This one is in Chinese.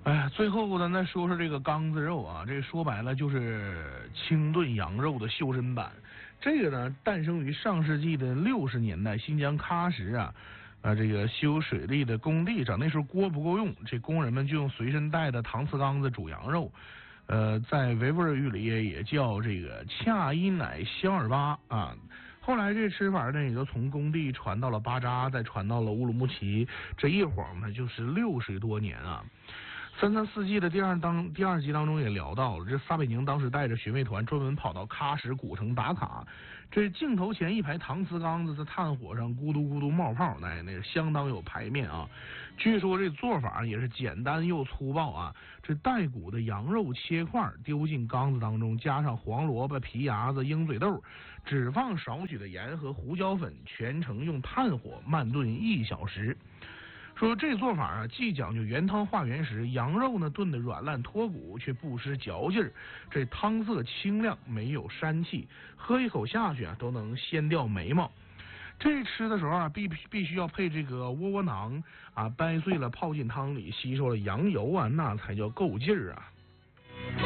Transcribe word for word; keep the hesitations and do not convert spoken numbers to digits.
哎呀，最后咱再说说这个缸子肉啊，这说白了就是清炖羊肉的修身版。这个呢，诞生于上世纪的六十年代，新疆喀什啊，啊这个修水利的工地上，那时候锅不够用，这工人们就用随身带的搪瓷缸子煮羊肉。呃，在维吾尔语里也叫这个恰伊乃肖尔巴啊。后来这吃法呢，也就从工地传到了巴扎，再传到了乌鲁木齐，这一晃呢就是六十多年啊。三餐四季的第二当第二集当中也聊到了，这撒贝宁当时带着学妹团专门跑到喀什古城打卡，这镜头前一排搪瓷缸子在炭火上咕嘟咕嘟冒泡，那那是相当有排面啊。据说这做法也是简单又粗暴啊，这带骨的羊肉切块丢进缸子当中，加上黄萝卜、皮芽子、鹰嘴豆，只放少许的盐和胡椒粉，全程用炭火慢炖一小时。说这做法啊，既讲究原汤化原食，羊肉呢炖得软烂脱骨，却不失嚼劲儿。这汤色清亮，没有膻气，喝一口下去啊，都能掀掉眉毛。这吃的时候啊，必必须要配这个窝窝囊啊，掰碎了泡进汤里，吸收了羊油啊，那才叫够劲儿啊。